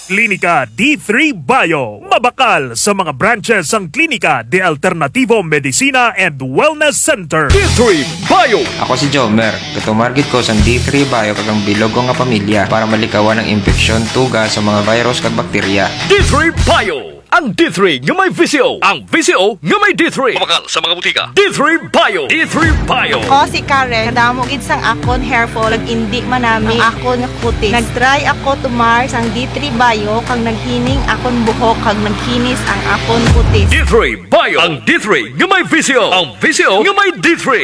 Klinika D3 Bio. Mabakal sa mga branches ang Klinika de Alternativo Medicina and Wellness Center. D3 Bio. Ako si Jomer, katumargit ko sa D3 Bio kagang bilog ko nga pamilya para malikawan ang infeksyon tuga sa mga virus kag bakterya. D3 Bio. Ang D3 nga may VCO. Ang VCO nga may D3. Mabakal sa mga butika. D3 Bio. D3 Bio. Ako si Karen, kadamo gid sang akon hair fall, indi manami ang akon nga kutis. Nagtry ako tumar sang D3 Bio kang naghining akon buhok kag nagkinis ang akon kutis. D3 Bio. Ang D3 nga may VCO. Ang VCO nga may D3.